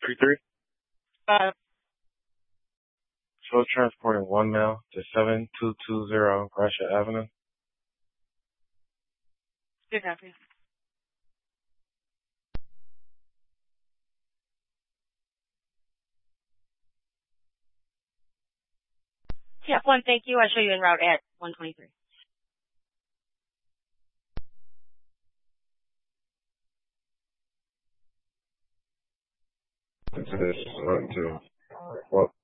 33. Uh, Show transporting one mail to 7220 Gratiot Avenue. good copy. Yeah, one, thank you. I'll show you en route at 123. This is 1, 2. Well,